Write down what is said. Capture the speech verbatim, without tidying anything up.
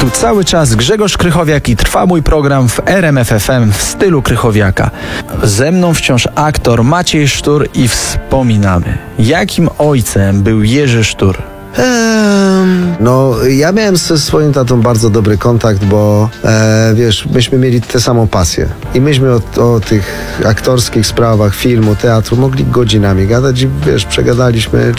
Tu cały czas Grzegorz Krychowiak i trwa mój program w R M F F M w stylu Krychowiaka. Ze mną wciąż aktor Maciej Sztur i wspominamy, jakim ojcem był Jerzy Sztur. Ehm, no, ja miałem ze swoim tatą bardzo dobry kontakt, bo e, wiesz, myśmy mieli tę samą pasję i myśmy o, o tych aktorskich sprawach, filmu, teatru mogli godzinami gadać i wiesz, przegadaliśmy